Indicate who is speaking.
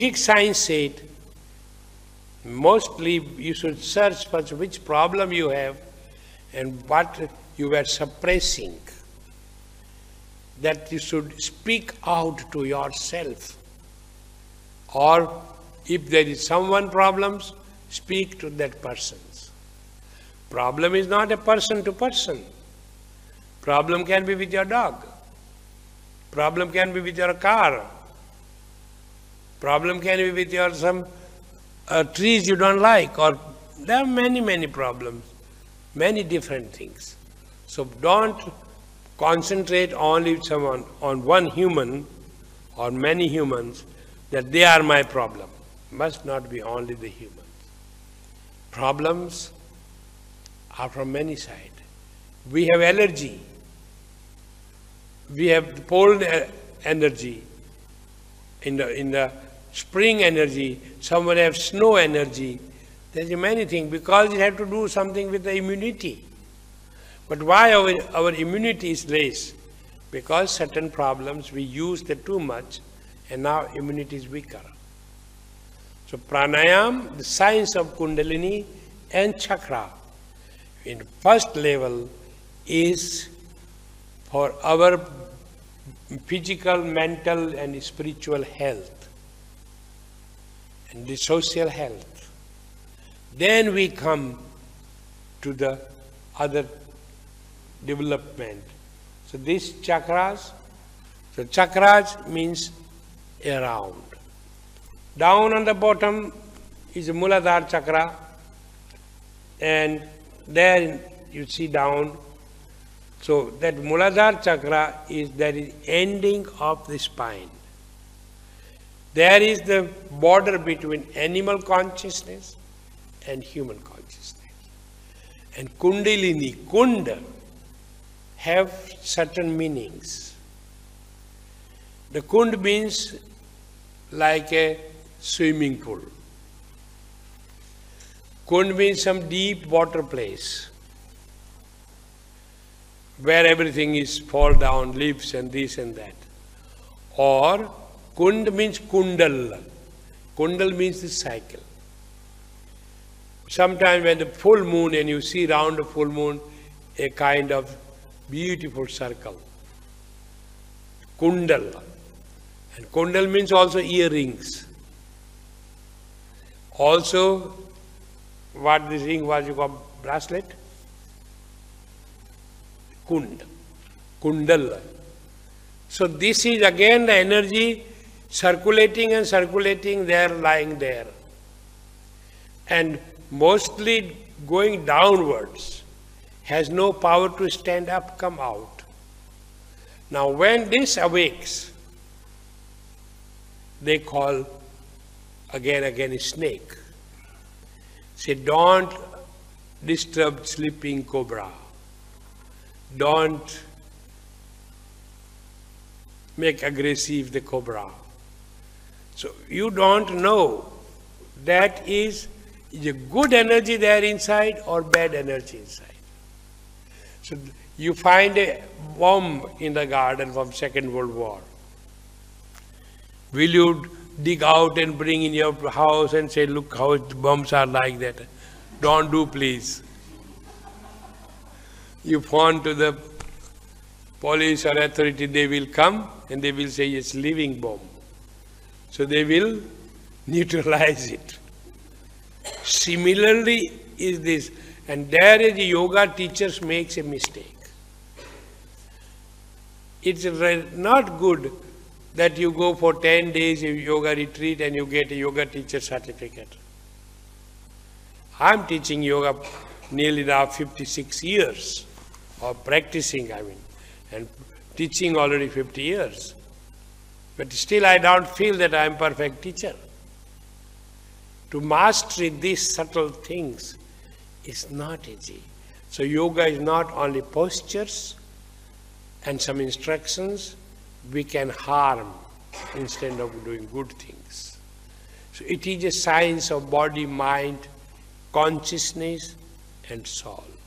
Speaker 1: Yogic science said, mostly you should search for which problem you have and what you were suppressing. That you should speak out to yourself. Or if there is someone problems, speak to that person. Problem is not a person to person. Problem can be with your dog. Problem can be with your car. Problem can be with your some trees you don't like, or there are many problems, many different things. So don't concentrate only on one human or many humans that they are my problem. Must not be only the humans. Problems are from many sides. We have allergy. We have cold energy. In the spring energy, someone has snow energy. There are many things because it has to do something with the immunity. But why our immunity is less? Because certain problems we use them too much and now immunity is weaker. So pranayam, the science of Kundalini and chakra, in first level is for our physical, mental and spiritual health and the social health. Then we come to the other development. So these chakras, so chakras means around. Down on the bottom is the Muladhara chakra, and there you see down. So that Muladhara chakra is ending of the spine. There is the border between animal consciousness and human consciousness. And Kundalini, Kunda, have certain meanings. The Kund means like a swimming pool. Kund means some deep water place where everything is fall down, leaves and this and that. Or Kund means Kundal. Kundal means the cycle. Sometimes when the full moon and you see round the full moon a kind of beautiful circle. Kundal. And Kundal means also earrings. Also, what this ring was, you call bracelet? Kund. Kundal. So this is again the energy circulating and circulating there, lying there. And mostly going downwards, has no power to stand up, come out. Now when this awakes, they call again a snake. Say, don't disturb sleeping cobra. Don't make aggressive the cobra. So you don't know that is a good energy there inside or bad energy inside. So you find a bomb in the garden from Second World War. Will you dig out and bring in your house and say, look how the bombs are like that? Don't do, please. You phone to the police or authority, they will come and they will say it's living bomb. So they will neutralize it. Similarly is this, and there is the yoga teachers makes a mistake. It's not good that you go for 10 days of yoga retreat and you get a yoga teacher certificate. I'm teaching yoga nearly now 56 years, or practicing, and teaching already 50 years. But still I don't feel that I'm a perfect teacher. To master these subtle things is not easy. So yoga is not only postures and some instructions, we can harm instead of doing good things. So it is a science of body, mind, consciousness and soul.